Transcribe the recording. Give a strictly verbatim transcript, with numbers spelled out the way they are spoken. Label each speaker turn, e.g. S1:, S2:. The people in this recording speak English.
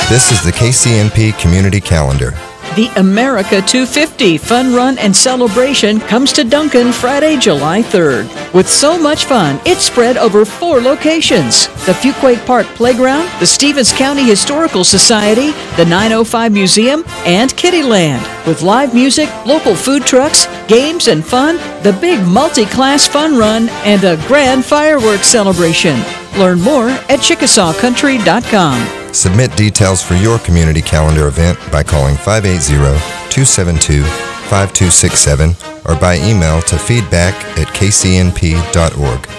S1: This is the K C N P Community Calendar.
S2: The America two fifty Fun Run and Celebration comes to Duncan Friday, July third. With so much fun, it's spread over four locations: the Fuquay Park Playground, the Stevens County Historical Society, the nine oh five Museum, and Kittyland. With live music, local food trucks, games and fun, the big multi-class fun run, and a grand fireworks celebration. Learn more at Chickasaw Country dot com.
S1: Submit details for your community calendar event by calling five eight zero, two seven two, five two six seven or by email to feedback at k c n p dot org.